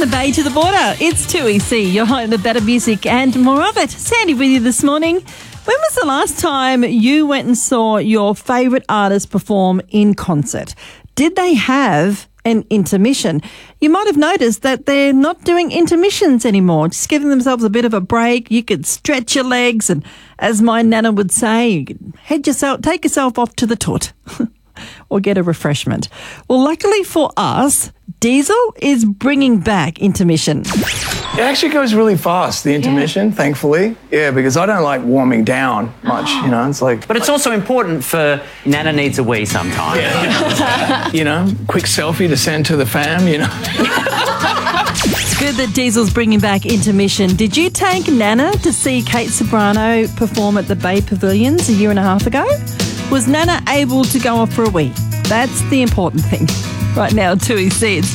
the bay to the border. It's 2EC, your home for better music and more of it. Sandy with you this morning. When was the last time you went and saw your favourite artist perform in concert? Did they have an intermission? You might have noticed that they're not doing intermissions anymore, just giving themselves a bit of a break. You could stretch your legs and, as my nana would say, you could take yourself off to the toot or get a refreshment. Well, luckily for us, Diesel is bringing back intermission. It actually goes really fast, the intermission, thankfully. Yeah, because I don't like warming down much, you know, it's like... But it's also important for Nana needs a wee sometime. Yeah. You know, quick selfie to send to the fam, you know. It's good that Diesel's bringing back intermission. Did you take Nana to see Kate Ceberano perform at the Bay Pavilions a year and a half ago? Was Nana able to go off for a wee? That's the important thing. Right now, 2EC, it's